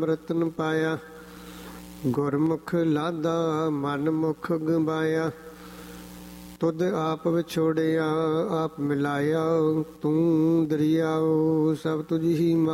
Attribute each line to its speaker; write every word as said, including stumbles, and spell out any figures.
Speaker 1: ਰਤਨ ਪਾਇਆ। ਗੁਰਮੁਖ ਲਾਦਾ ਮਨ ਮੁਖ ਗਵਾਇਆ। ਤੁਧ ਆਪ ਵਿਛੋੜਿਆ ਆਪ ਮਿਲਾਇਆ। ਤੂੰ ਦਰਿਆਓ ਸਭ ਤੁਝ ਹੀ